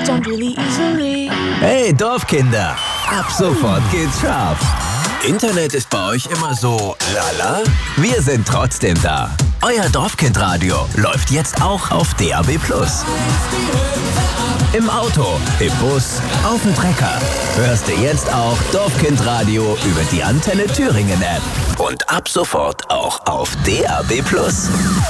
understand really easily. Hey Dorfkinder, ab sofort geht's scharf. Internet ist bei euch immer so lala? Wir sind trotzdem da. Euer Dorfkindradio läuft jetzt auch auf DAB+. Im Auto, im Bus, auf dem Trecker. Hörst du jetzt auch Dorfkindradio über die Antenne Thüringen App. Und ab sofort auch auf DAB+.